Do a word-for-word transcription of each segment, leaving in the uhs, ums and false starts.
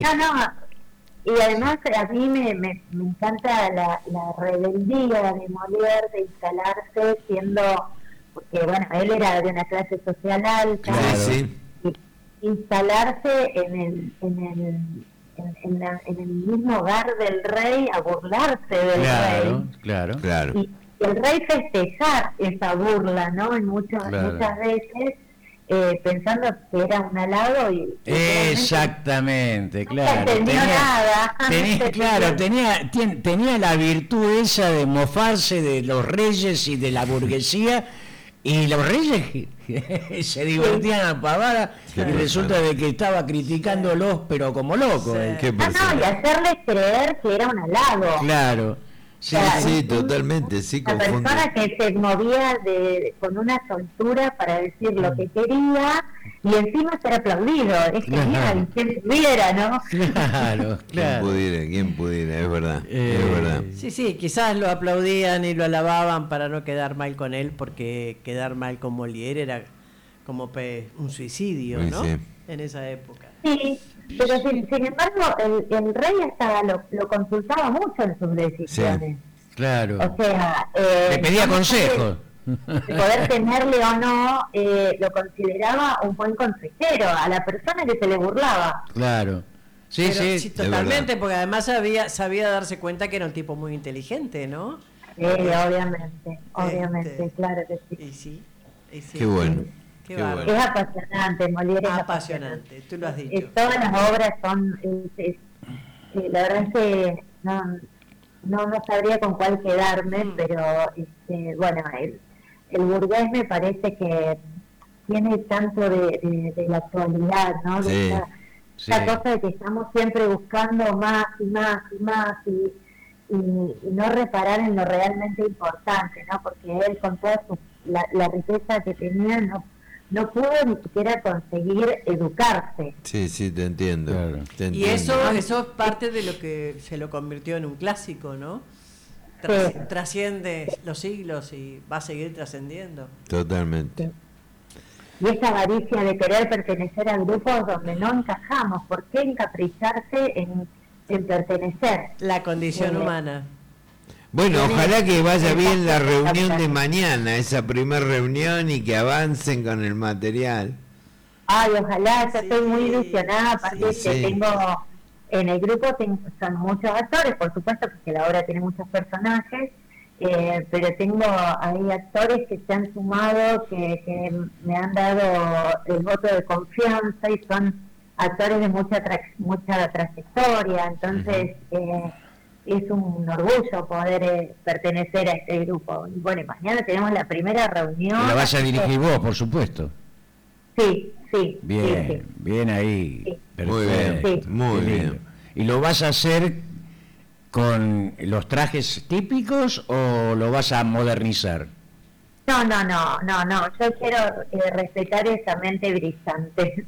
No, no, y además a mí me, me, me encanta la, la rebeldía de Molière de instalarse siendo, porque bueno, él era de una clase social alta, Claro. Sí. y instalarse en el, en el En, en, la, en el mismo hogar del rey a burlarse del claro, rey. Claro, claro. Y, y el rey festejar esa burla, ¿no? En muchas, claro. muchas veces eh, pensando que era un halago y... Exactamente, no claro. entendió Tenía, nada. tenía, claro, tenía, ten, tenía la virtud esa de mofarse de los reyes y de la burguesía, y los reyes se divertían a pavada, y resulta de que estaba criticándolos pero como loco. Sí. ¿eh? No, no, y hacerles creer que era un halago. Claro. Sí, claro, sí, totalmente, sí, una confunde. persona que se movía de, con una soltura para decir lo que quería y encima ser aplaudido. Es genial, quien pudiera, ¿no? Claro, Quien claro. pudiera, quien pudiera, es verdad, Eh, es verdad. Sí, sí, quizás lo aplaudían y lo alababan para no quedar mal con él, porque quedar mal con Molière era como pe- un suicidio, Sí, ¿no? sí. En esa época. Sí, pero sin, sin embargo el, el rey hasta lo, lo consultaba mucho en sus decisiones. Sí, claro. O sea, eh, le pedía no consejos. De, de poder tenerle o no, eh, lo consideraba un buen consejero a la persona que se le burlaba. Claro. Sí, Pero, sí, sí, totalmente, porque además sabía, sabía darse cuenta que era un tipo muy inteligente, ¿no? Sí, obviamente, obviamente, Este, claro que sí. Y sí, y sí. Qué bueno. Qué Qué bárbaro. Es apasionante, Molière es Apasionante, tú lo has dicho. Eh, todas las obras son, es, es, eh, la verdad es que no, no, no sabría con cuál quedarme, Mm. pero este, bueno, el, el burgués me parece que tiene tanto de, de, de la actualidad, ¿no? De Sí, esta, sí. esta cosa de que estamos siempre buscando más y más y más y, y, y no reparar en lo realmente importante, ¿no? Porque él con toda su, la, la riqueza que tenía no no pudo ni siquiera conseguir educarse. Sí, sí, te entiendo. Claro. Te Y entiendo. eso, eso es parte de lo que se lo convirtió en un clásico, ¿no? Tras- Sí. Trasciende los siglos y va a seguir trascendiendo. Totalmente. Y esa avaricia de querer pertenecer a grupos donde no encajamos, ¿por qué encapricharse en, en pertenecer? La condición Eh, humana. Bueno, Tiene- ojalá que vaya bien la Exacto, reunión de exacto. mañana, esa primera reunión, y que avancen con el material. Ay, ojalá, yo Sí, estoy muy ilusionada, aparte sí, que sí. tengo, en el grupo tengo, son muchos actores, por supuesto, porque la obra tiene muchos personajes, eh, pero tengo ahí actores que se han sumado, que, que me han dado el voto de confianza y son actores de mucha tra- mucha trayectoria, entonces eh, es un orgullo poder eh, pertenecer a este grupo. Y bueno, y mañana tenemos la primera reunión. La vas a así que- dirigir vos, por supuesto. Sí, sí. Bien, sí, sí. bien ahí. Sí. Muy bien, Perfecto. Sí. muy Qué lindo. bien. ¿Y lo vas a hacer con los trajes típicos o lo vas a modernizar? No, no, no, no, no. Yo quiero eh, respetar esa mente brillante.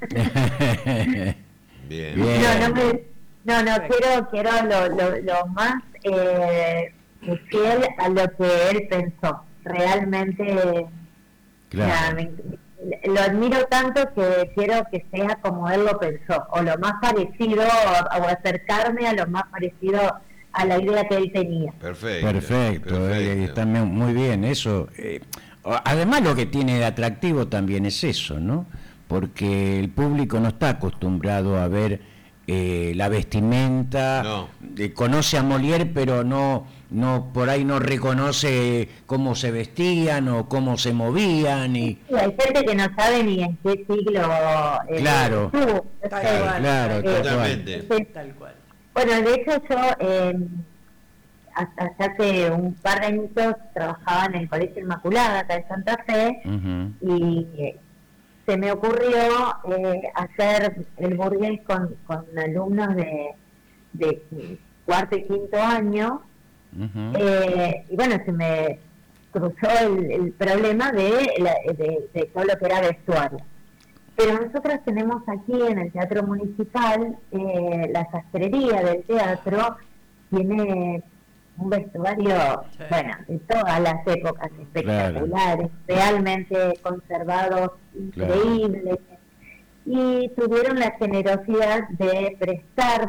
Bien. Bien. No, no, me, no, no quiero, quiero lo, lo, lo más eh, fiel a lo que él pensó. Realmente, Claro. nada, me- lo admiro tanto que quiero que sea como él lo pensó, o lo más parecido, o, o acercarme a lo más parecido a la idea que él tenía. Perfecto. Perfecto, eh, está muy muy bien eso. eh, además lo que tiene de atractivo también es eso, ¿no? Porque el público no está acostumbrado a ver eh, la vestimenta, No. eh, conoce a Molière pero no, no por ahí no reconoce cómo se vestían o cómo se movían y Sí, hay gente que no sabe ni en qué siglo eh, Claro. estuvo. Tal Entonces, cual. claro, eh, tal cual. Totalmente. entonces, Tal cual. bueno, de hecho yo eh, hasta, hasta hace un par de añitos trabajaba en el Colegio Inmaculada acá en Santa Fe Ujú. y eh, se me ocurrió eh, hacer el burgués con, con alumnos de, de cuarto y quinto año. Ujú. Eh, y bueno, se me cruzó el, el problema de, la- de, de todo lo que era vestuario. Pero nosotros tenemos aquí en el Teatro Municipal, eh, la sastrería del teatro tiene un vestuario, Sí. bueno, de todas las épocas espectaculares, realmente conservados, Claro. increíbles, y tuvieron la generosidad de prestar